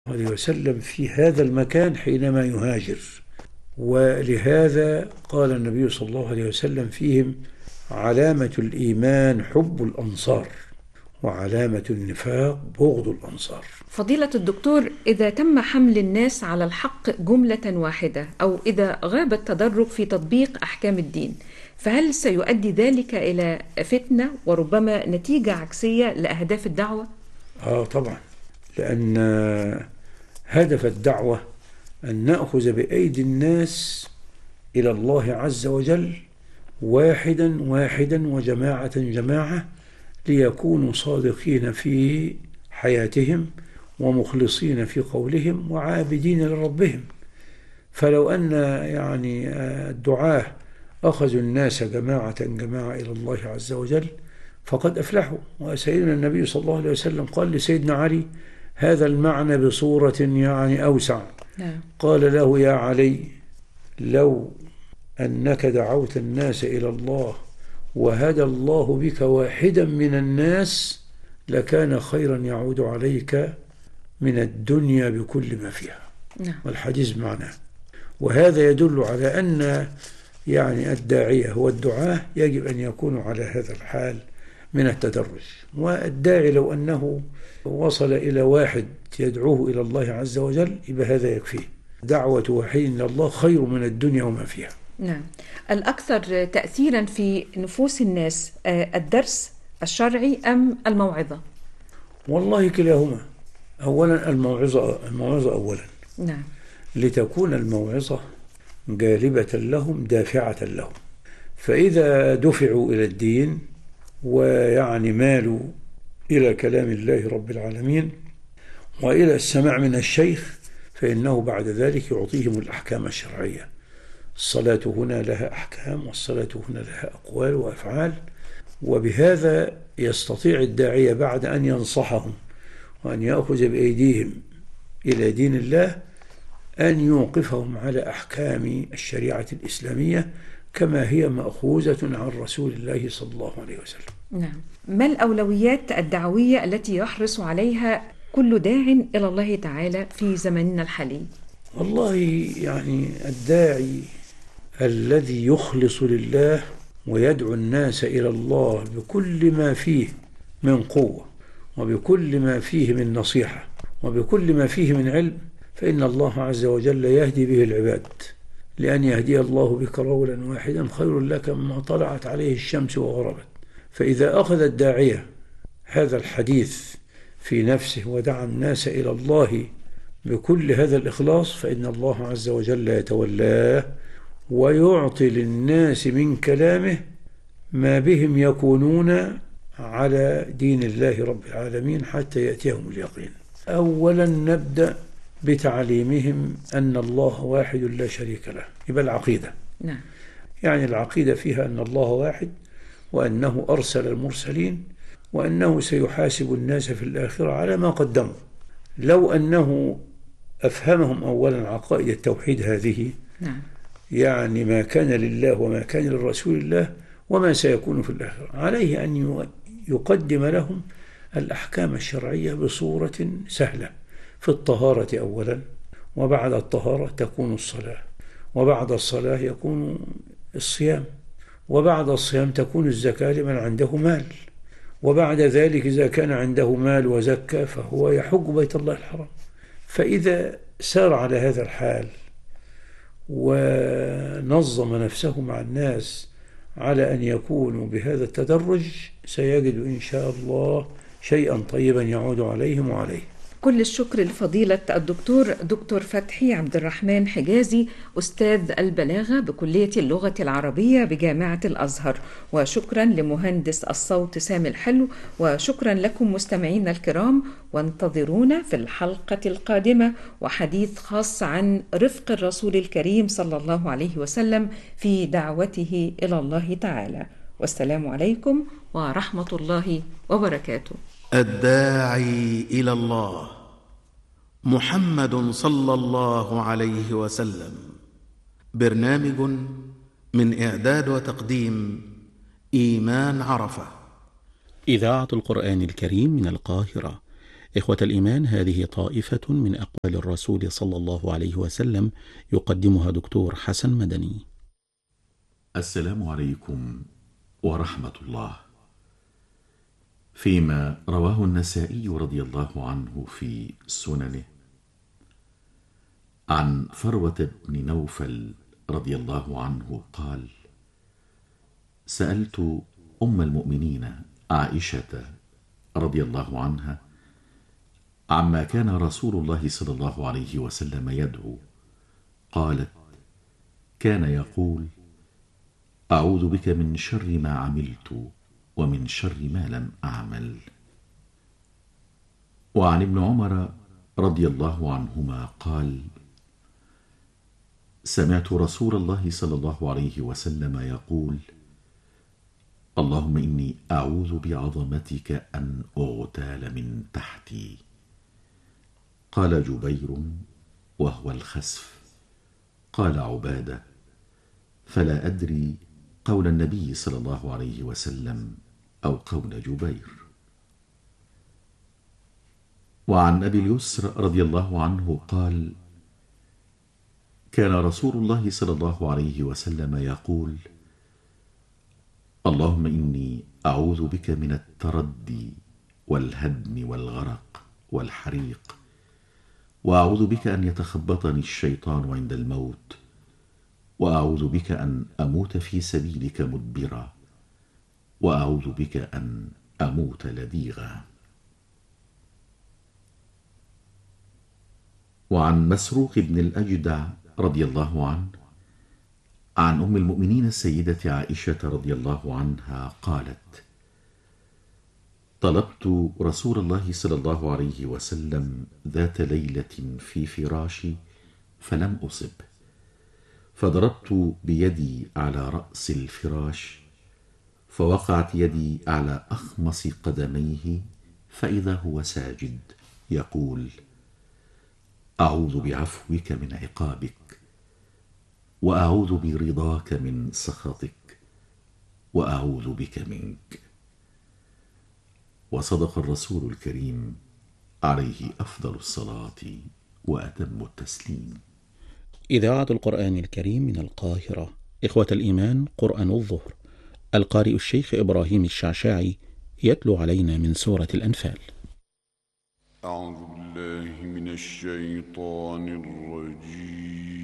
عليه وسلم في هذا المكان حينما يهاجر. ولهذا قال النبي صلى الله عليه وسلم فيهم: علامة الإيمان حب الأنصار، وعلامة النفاق بغض الأنصار. فضيلة الدكتور، إذا تم حمل الناس على الحق جملة واحدة، أو إذا غاب التدرج في تطبيق أحكام الدين، فهل سيؤدي ذلك إلى فتنة وربما نتيجة عكسية لأهداف الدعوة؟ طبعا، لأن هدف الدعوة أن نأخذ بأيدي الناس إلى الله عز وجل واحدا واحدا وجماعة جماعة، ليكونوا صادقين في حياتهم ومخلصين في قولهم وعابدين لربهم. فلو أن الدعاة أخذوا الناس جماعة جماعة إلى الله عز وجل فقد أفلحوا. وسيدنا النبي صلى الله عليه وسلم قال لسيدنا علي هذا المعنى بصورة أوسع. قال له: يا علي، لو أنك دعوت الناس إلى الله وهدى الله بك واحدا من الناس لكان خيرا يعود عليك من الدنيا بكل ما فيها. والحديث معناه. وهذا يدل على أن الداعية والدعاة يجب أن يكونوا على هذا الحال من التدرج. والداعي لو أنه وصل إلى واحد يدعوه إلى الله عز وجل يبقى هذا يكفيه. دعوة واحد إلى الله خير من الدنيا وما فيها. نعم. الأكثر تأثيرا في نفوس الناس الدرس الشرعي أم الموعظة؟ والله كلاهما. أولا الموعظة أولا. نعم. لتكون الموعظة جالبة لهم دافعة لهم. فإذا دفعوا إلى الدين مالوا إلى كلام الله رب العالمين وإلى السماع من الشيخ فإنه بعد ذلك يعطيهم الأحكام الشرعية. الصلاة هنا لها أحكام، والصلاة هنا لها أقوال وأفعال. وبهذا يستطيع الداعية بعد أن ينصحهم وأن يأخذ بأيديهم إلى دين الله أن يوقفهم على أحكام الشريعة الإسلامية كما هي مأخوذة عن رسول الله صلى الله عليه وسلم. نعم. ما الأولويات الدعوية التي يحرص عليها كل داع إلى الله تعالى في زمننا الحالي؟ والله الداعي الذي يخلص لله ويدعو الناس إلى الله بكل ما فيه من قوة وبكل ما فيه من نصيحة وبكل ما فيه من علم فإن الله عز وجل يهدي به العباد. لأن يهدي الله بك رجلا واحدا خير لك مما طلعت عليه الشمس وغربت. فإذا أخذ الداعية هذا الحديث في نفسه ودعا الناس إلى الله بكل هذا الإخلاص فإن الله عز وجل يتولاه ويعطي للناس من كلامه ما بهم يكونون على دين الله رب العالمين حتى يأتيهم اليقين. أولا نبدأ بتعليمهم أن الله واحد لا شريك له. يبقى العقيدة. نعم. العقيدة فيها أن الله واحد وأنه أرسل المرسلين وأنه سيحاسب الناس في الآخرة على ما قدموا. لو أنه أفهمهم أولا عقائد التوحيد هذه. نعم. ما كان لله وما كان للرسول الله وما سيكون في الآخرة، عليه أن يقدم لهم الأحكام الشرعية بصورة سهلة. في الطهارة أولا، وبعد الطهارة تكون الصلاة، وبعد الصلاة يكون الصيام، وبعد الصيام تكون الزكاة لمن عنده مال، وبعد ذلك إذا كان عنده مال وزكى فهو يحج بيت الله الحرام. فإذا سار على هذا الحال ونظم نفسه مع الناس على أن يكونوا بهذا التدرج سيجد إن شاء الله شيئا طيبا يعود عليهم وعليه. كل الشكر لفضيلة دكتور فتحي عبد الرحمن حجازي، أستاذ البلاغة بكلية اللغة العربية بجامعة الأزهر، وشكرا لمهندس الصوت سامي الحلو، وشكرا لكم مستمعينا الكرام، وانتظرونا في الحلقة القادمة وحديث خاص عن رفق الرسول الكريم صلى الله عليه وسلم في دعوته إلى الله تعالى. والسلام عليكم ورحمة الله وبركاته. الداعي إلى الله محمد صلى الله عليه وسلم. برنامج من إعداد وتقديم إيمان عرفة. إذاعة القرآن الكريم من القاهرة إخوة الإيمان، هذه طائفة من أقوال الرسول صلى الله عليه وسلم يقدمها دكتور حسن مدني. السلام عليكم ورحمة الله. فيما رواه النسائي رضي الله عنه في سننه عن فروة بن نوفل رضي الله عنه قال: سألت أم المؤمنين عائشة رضي الله عنها عما كان رسول الله صلى الله عليه وسلم يدعو. قالت: كان يقول: أعوذ بك من شر ما عملت ومن شر ما لم أعمل. وعن ابن عمر رضي الله عنهما قال: سمعت رسول الله صلى الله عليه وسلم يقول: اللهم إني أعوذ بعظمتك أن أغتال من تحتي. قال جبير وهو الخسف. قال عبادة: فلا أدري قول النبي صلى الله عليه وسلم أو قول جبير. وعن أبي اليسر رضي الله عنه قال: كان رسول الله صلى الله عليه وسلم يقول: اللهم إني أعوذ بك من التردي والهدم والغرق والحريق، وأعوذ بك أن يتخبطني الشيطان عند الموت، وأعوذ بك أن أموت في سبيلك مدبرا، وأعوذ بك أن أموت لديغا. وعن مسروق بن الأجدع رضي الله عنه عن أم المؤمنين السيدة عائشة رضي الله عنها قالت: طلبت رسول الله صلى الله عليه وسلم ذات ليلة في فراشي فلم أصبه، فضربت بيدي على رأس الفراش، فوقعت يدي على أخمص قدميه، فإذا هو ساجد يقول: أعوذ بعفوك من عقابك، وأعوذ برضاك من سخطك، وأعوذ بك منك. وصدق الرسول الكريم عليه أفضل الصلاة وأتم التسليم. إذاعة القرآن الكريم من القاهرة. إخوة الإيمان، قرآن الظهر، القارئ الشيخ إبراهيم الشعشاعي يتلو علينا من سورة الأنفال. أعوذ بالله من الشيطان الرجيم.